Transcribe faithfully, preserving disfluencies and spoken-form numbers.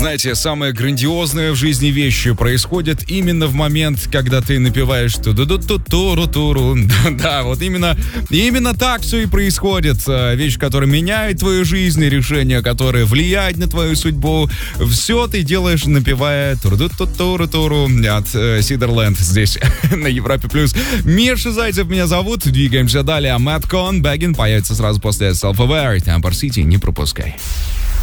Знаете, самые грандиозные в жизни вещи происходят именно в момент, когда ты напеваешь ту-ду-ду-ту-туру-туру. Да, вот именно, именно так все и происходит. Вещь, которая меняет твою жизнь, решение, которое влияет на твою судьбу. Все ты делаешь, напевая туру-ду-ту-туру-туру от Сидерленд здесь на Европе+. плюс. Миша Зайцев меня зовут. Двигаемся далее. Мэтт Кон, Бэггин появится сразу после Self-Aware. Тампер Сити, не пропускай.